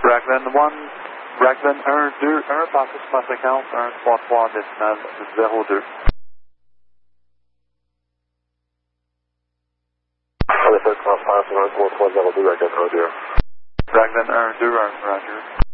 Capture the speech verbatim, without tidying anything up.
Raglan un, Raglan un deux un, passez sur ma fréquence un trois trois décimale zéro deux. On a fait le transfert sur un trois trois zéro deux Raglan un deux. Raglan un deux un, Roger.